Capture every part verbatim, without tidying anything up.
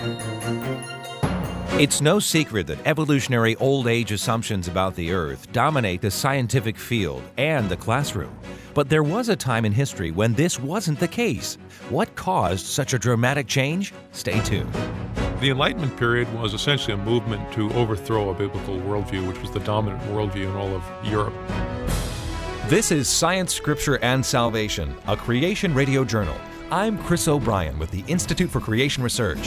It's no secret that evolutionary old age assumptions about the Earth dominate the scientific field and the classroom. But there was a time in history when this wasn't the case. What caused such a dramatic change? Stay tuned. The Enlightenment period was essentially a movement to overthrow a biblical worldview, which was the dominant worldview in all of Europe. This is Science, Scripture, and Salvation, a Creation Radio Journal. I'm Chris O'Brien with the Institute for Creation Research.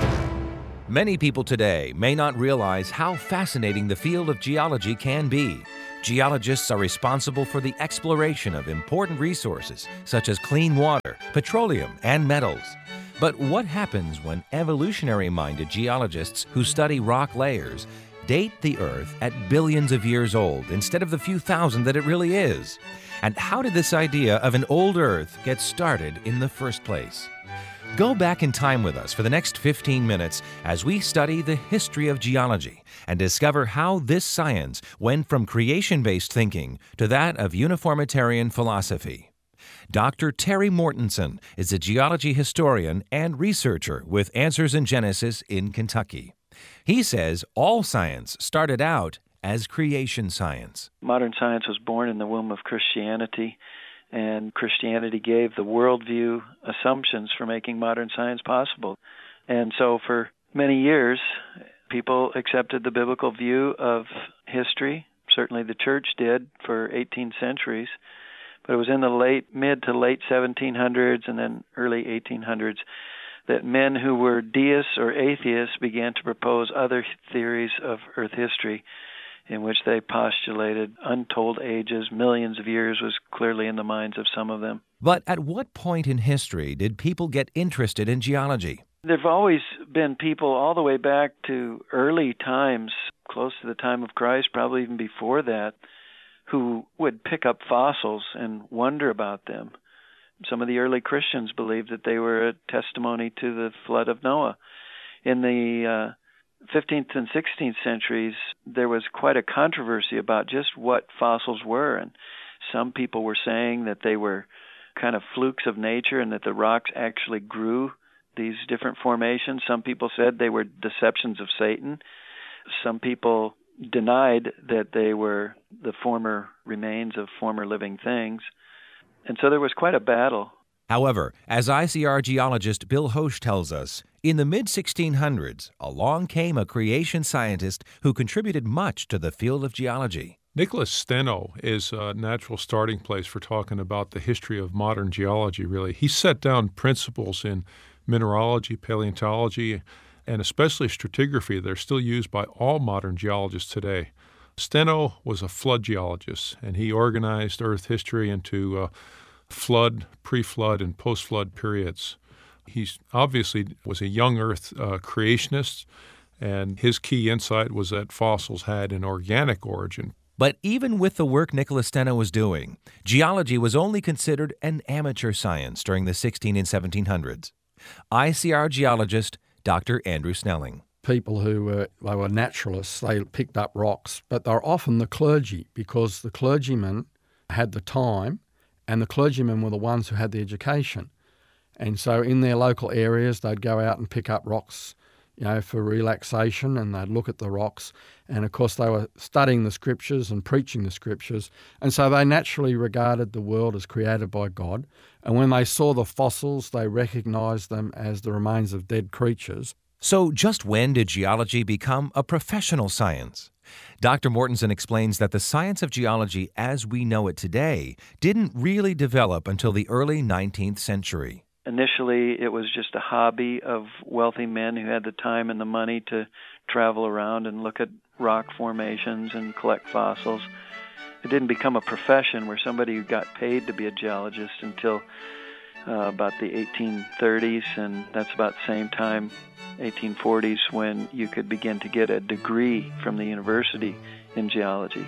Many people today may not realize how fascinating the field of geology can be. Geologists are responsible for the exploration of important resources such as clean water, petroleum, and metals. But what happens when evolutionary-minded geologists who study rock layers date the Earth at billions of years old instead of the few thousand that it really is? And how did this idea of an old Earth get started in the first place? Go back in time with us for the next fifteen minutes as we study the history of geology and discover how this science went from creation-based thinking to that of uniformitarian philosophy. Doctor Terry Mortensen is a geology historian and researcher with Answers in Genesis in Kentucky. He says all science started out as creation science. Modern science was born in the womb of Christianity, and Christianity gave the worldview assumptions for making modern science possible. And so for many years, people accepted the biblical view of history. Certainly the church did for eighteen centuries. But it was in the late, mid to late seventeen hundreds and then early eighteen hundreds that men who were deists or atheists began to propose other theories of Earth history, in which they postulated untold ages, millions of years was clearly in the minds of some of them. But at what point in history did people get interested in geology? There have always been people all the way back to early times, close to the time of Christ, probably even before that, who would pick up fossils and wonder about them. Some of the early Christians believed that they were a testimony to the flood of Noah. In the uh, fifteenth and sixteenth centuries, there was quite a controversy about just what fossils were, and some people were saying that they were kind of flukes of nature and that the rocks actually grew these different formations. Some people said they were deceptions of Satan. Some people denied that they were the former remains of former living things. And so there was quite a battle. However, as I C R geologist Bill Hosch tells us, in the mid sixteen hundreds, along came a creation scientist who contributed much to the field of geology. Nicholas Steno is a natural starting place for talking about the history of modern geology, really. He set down principles in mineralogy, paleontology, and especially stratigraphy that are still used by all modern geologists today. Steno was a flood geologist, and he organized Earth history into uh, flood, pre-flood, and post-flood periods. He obviously was a young Earth uh, creationist, and his key insight was that fossils had an organic origin. But even with the work Nicholas Steno was doing, geology was only considered an amateur science during the sixteen and seventeen hundreds. I C R geologist Doctor Andrew Snelling. People who were, they were naturalists, they picked up rocks, but they're often the clergy because the clergymen had the time and the clergymen were the ones who had the education. And so in their local areas, they'd go out and pick up rocks, you know, for relaxation, and they'd look at the rocks. And of course, they were studying the scriptures and preaching the scriptures. And so they naturally regarded the world as created by God. And when they saw the fossils, they recognized them as the remains of dead creatures. So just when did geology become a professional science? Doctor Mortensen explains that the science of geology as we know it today didn't really develop until the early nineteenth century. Initially, it was just a hobby of wealthy men who had the time and the money to travel around and look at rock formations and collect fossils. It didn't become a profession where somebody got paid to be a geologist until uh, about the eighteen thirties, and that's about the same time, eighteen forties, when you could begin to get a degree from the university in geology.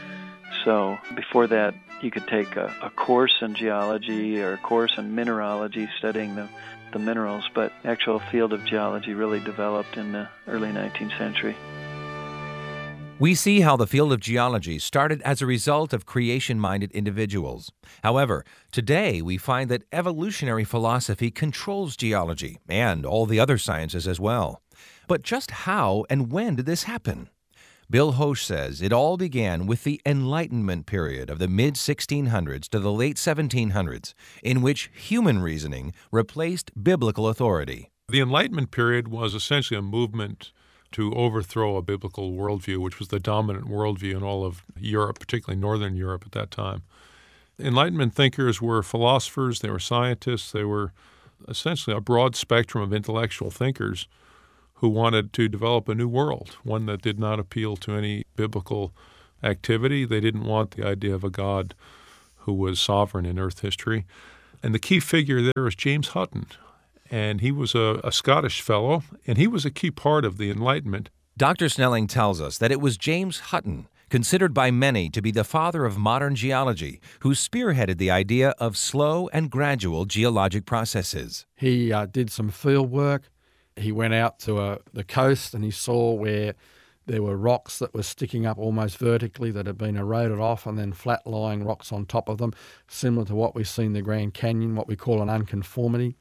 So before that, you could take a, a course in geology or a course in mineralogy, studying the, the minerals, but the actual field of geology really developed in the early nineteenth century. We see how the field of geology started as a result of creation-minded individuals. However, today we find that evolutionary philosophy controls geology and all the other sciences as well. But just how and when did this happen? Bill Hosch says it all began with the Enlightenment period of the mid sixteen hundreds to the late seventeen hundreds, in which human reasoning replaced biblical authority. The Enlightenment period was essentially a movement to overthrow a biblical worldview, which was the dominant worldview in all of Europe, particularly Northern Europe at that time. Enlightenment thinkers were philosophers, they were scientists, they were essentially a broad spectrum of intellectual thinkers who wanted to develop a new world, one that did not appeal to any biblical activity. They didn't want the idea of a God who was sovereign in earth history. And the key figure there was James Hutton. And he was a, a Scottish fellow, and he was a key part of the Enlightenment. Doctor Snelling tells us that it was James Hutton, considered by many to be the father of modern geology, who spearheaded the idea of slow and gradual geologic processes. He uh, did some field work. He went out to uh, the coast and he saw where there were rocks that were sticking up almost vertically that had been eroded off, and then flat-lying rocks on top of them, similar to what we see in the Grand Canyon, what we call an unconformity.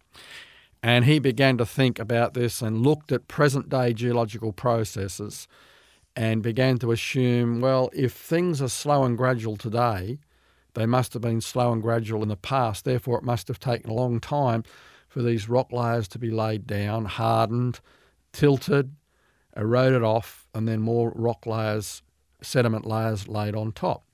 And he began to think about this and looked at present-day geological processes and began to assume, well, if things are slow and gradual today, they must have been slow and gradual in the past. Therefore, it must have taken a long time for these rock layers to be laid down, hardened, tilted, eroded off, and then more rock layers, sediment layers laid on top.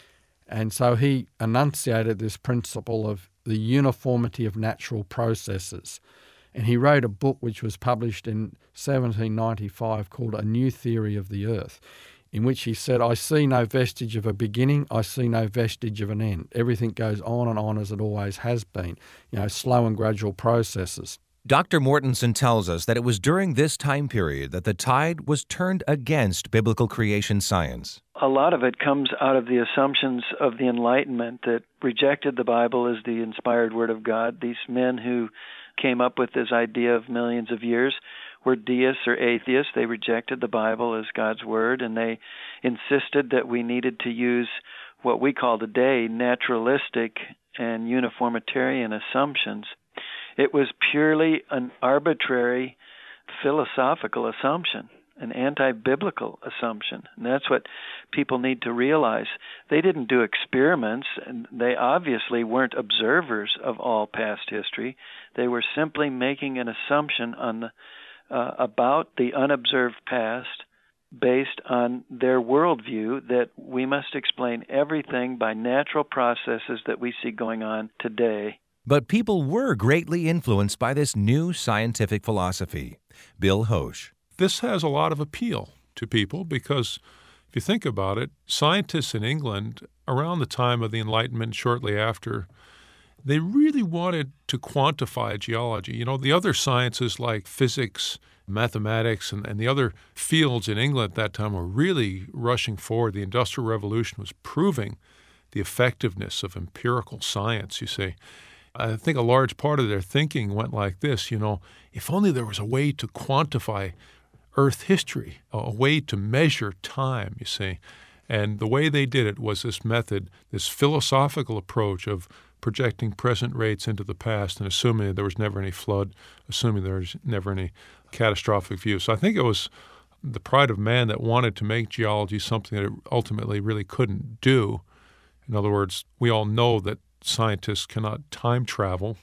And so he enunciated this principle of the uniformity of natural processes. And he wrote a book which was published in seventeen ninety-five called A New Theory of the Earth, in which he said, I see no vestige of a beginning, I see no vestige of an end. Everything goes on and on as it always has been, you know, slow and gradual processes. Doctor Mortensen tells us that it was during this time period that the tide was turned against biblical creation science. A lot of it comes out of the assumptions of the Enlightenment that rejected the Bible as the inspired Word of God. These men who came up with this idea of millions of years were deists or atheists. They rejected the Bible as God's Word, and they insisted that we needed to use what we call today naturalistic and uniformitarian assumptions. It was purely an arbitrary philosophical assumption, an anti-biblical assumption. And that's what people need to realize. They didn't do experiments, and they obviously weren't observers of all past history. They were simply making an assumption on the, uh, about the unobserved past based on their worldview that we must explain everything by natural processes that we see going on today. But people were greatly influenced by this new scientific philosophy. Bill Hosch. This has a lot of appeal to people because if you think about it, scientists in England around the time of the Enlightenment, shortly after, they really wanted to quantify geology. You know, the other sciences like physics, mathematics, and, and the other fields in England at that time were really rushing forward. The Industrial Revolution was proving the effectiveness of empirical science, you see. I think a large part of their thinking went like this, you know, if only there was a way to quantify Earth history, a way to measure time, you see. And the way they did it was this method, this philosophical approach of projecting present rates into the past and assuming that there was never any flood, assuming there was never any catastrophic view. So I think it was the pride of man that wanted to make geology something that it ultimately really couldn't do. In other words, we all know that scientists cannot time travel,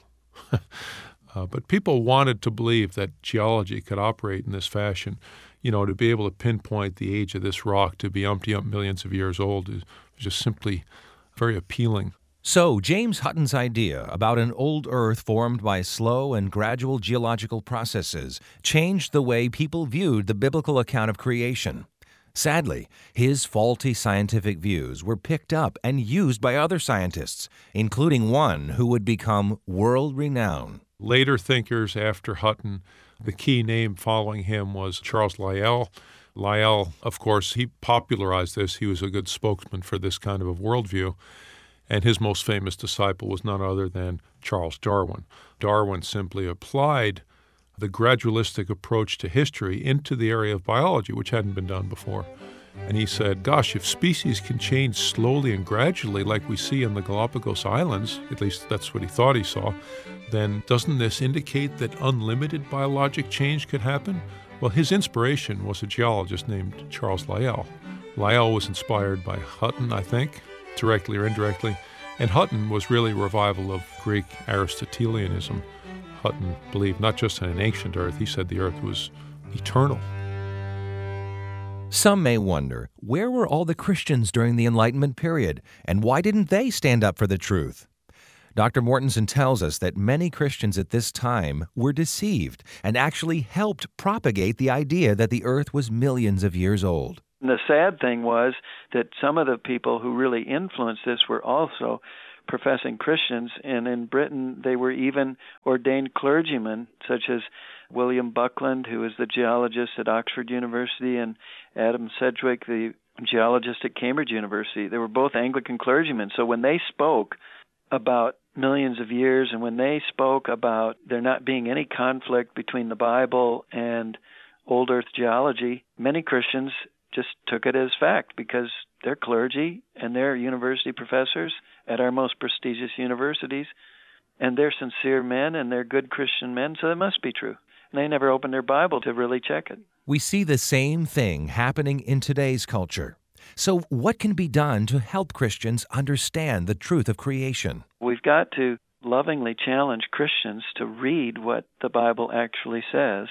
uh, but people wanted to believe that geology could operate in this fashion. You know, to be able to pinpoint the age of this rock to be umpty-ump millions of years old is just simply very appealing. So, James Hutton's idea about an old Earth formed by slow and gradual geological processes changed the way people viewed the biblical account of creation. Sadly, his faulty scientific views were picked up and used by other scientists, including one who would become world-renowned. Later thinkers after Hutton, the key name following him was Charles Lyell. Lyell, of course, he popularized this. He was a good spokesman for this kind of a worldview. And his most famous disciple was none other than Charles Darwin. Darwin simply applied the gradualistic approach to history into the area of biology, which hadn't been done before. And he said, gosh, if species can change slowly and gradually like we see in the Galapagos Islands, at least that's what he thought he saw, then doesn't this indicate that unlimited biologic change could happen? Well, his inspiration was a geologist named Charles Lyell. Lyell was inspired by Hutton, I think, directly or indirectly, and Hutton was really a revival of Greek Aristotelianism. Hutton believed not just in an ancient earth, he said the earth was eternal. Some may wonder, where were all the Christians during the Enlightenment period, and why didn't they stand up for the truth? Doctor Mortensen tells us that many Christians at this time were deceived and actually helped propagate the idea that the earth was millions of years old. And the sad thing was that some of the people who really influenced this were also professing Christians, and in Britain they were even ordained clergymen, such as William Buckland, who was the geologist at Oxford University, and Adam Sedgwick, the geologist at Cambridge University. They were both Anglican clergymen. So when they spoke about millions of years, and when they spoke about there not being any conflict between the Bible and old earth geology, many Christians just took it as fact because they're clergy and they're university professors at our most prestigious universities, and they're sincere men and they're good Christian men, so it must be true. And they never opened their Bible to really check it. We see the same thing happening in today's culture. So what can be done to help Christians understand the truth of creation? We've got to lovingly challenge Christians to read what the Bible actually says,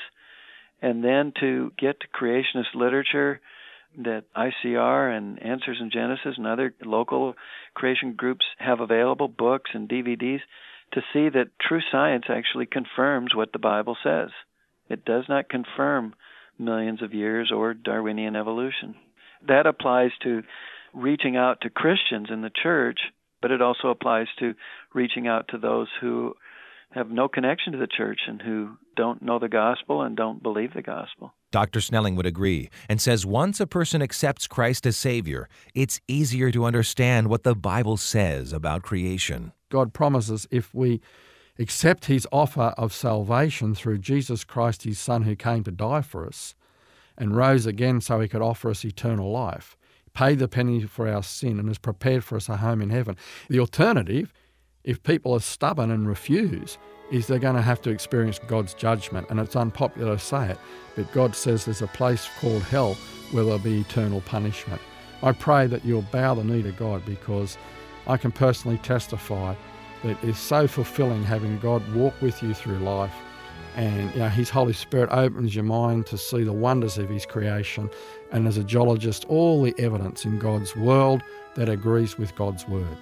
and then to get to creationist literature that I C R and Answers in Genesis and other local creation groups have available, books and D V Ds, to see that true science actually confirms what the Bible says. It does not confirm millions of years or Darwinian evolution. That applies to reaching out to Christians in the church, but it also applies to reaching out to those who have no connection to the church and who don't know the gospel and don't believe the gospel. Doctor Snelling would agree and says once a person accepts Christ as Savior, it's easier to understand what the Bible says about creation. God promises if we accept his offer of salvation through Jesus Christ, his Son, who came to die for us and rose again so he could offer us eternal life, paid the penalty for our sin and has prepared for us a home in heaven. The alternative, if people are stubborn and refuse, is they're going to have to experience God's judgment. And it's unpopular to say it, but God says there's a place called hell where there'll be eternal punishment. I pray that you'll bow the knee to God, because I can personally testify that it's so fulfilling having God walk with you through life, and you know, his Holy Spirit opens your mind to see the wonders of his creation, and as a geologist, all the evidence in God's world that agrees with God's word.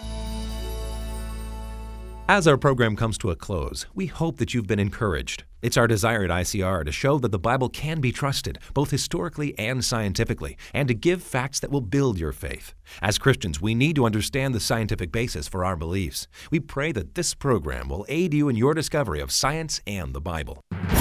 As our program comes to a close, we hope that you've been encouraged. It's our desire at I C R to show that the Bible can be trusted, both historically and scientifically, and to give facts that will build your faith. As Christians, we need to understand the scientific basis for our beliefs. We pray that this program will aid you in your discovery of science and the Bible.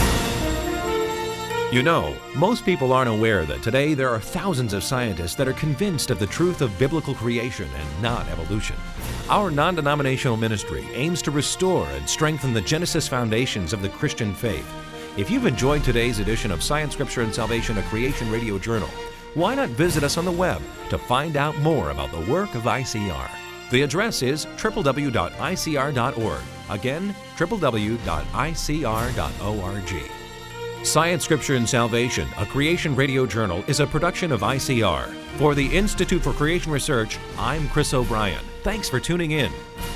You know, most people aren't aware that today there are thousands of scientists that are convinced of the truth of biblical creation and not evolution. Our non-denominational ministry aims to restore and strengthen the Genesis foundations of the Christian faith. If you've enjoyed today's edition of Science, Scripture, and Salvation, a Creation Radio Journal, why not visit us on the web to find out more about the work of I C R? The address is w w w dot i c r dot org. Again, w w w dot i c r dot org. Science, Scripture, and Salvation, a Creation Radio Journal, is a production of I C R. For the Institute for Creation Research, I'm Chris O'Brien. Thanks for tuning in.